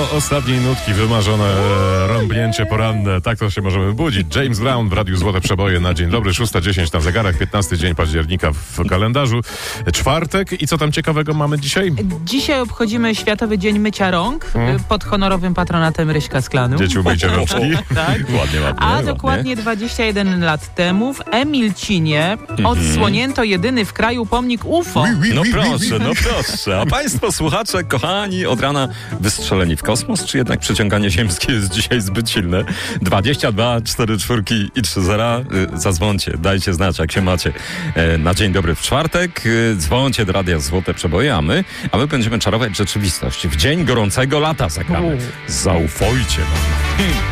do ostatniej nutki wymarzone rąbnięcie poranne. Tak to się możemy budzić. James Brown w Radiu Złote Przeboje na dzień dobry. 6:10 na zegarach, 15 dzień października w kalendarzu. Czwartek. I co tam ciekawego mamy dzisiaj? Dzisiaj obchodzimy Światowy Dzień Mycia Rąk pod honorowym patronatem Ryśka Sklanu. Dzieci, umyjcie rączki. Tak. Ładnie. A dokładnie 21 lat temu w Emilcinie odsłonięto jedyny w kraju pomnik UFO. No proszę. A państwo słuchacze, kochani, od rana wystrzeleni w kosmos, czy jednak przyciąganie ziemskie jest dzisiaj zbyt silne? 22 44 i 30. Zadzwońcie, dajcie znać, jak się macie. Na dzień dobry w czwartek. Dzwońcie do Radia Złote Przeboje, a my będziemy czarować rzeczywistość. W dzień gorącego lata zagramy. Zaufajcie nam.